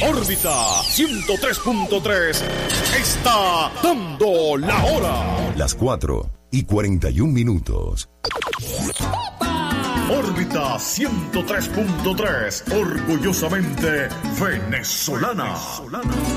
Órbita 103.3 está dando la hora. Las 4:41. Órbita 103.3, orgullosamente venezolana.